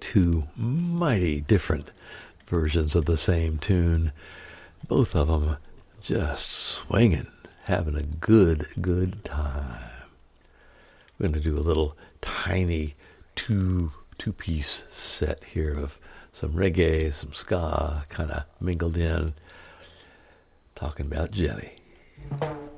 two mighty different versions of the same tune. Both of them just swinging, having a good time. We're going to do a little tiny two-piece set here of some reggae, some ska, kind of mingled in, talking about jelly.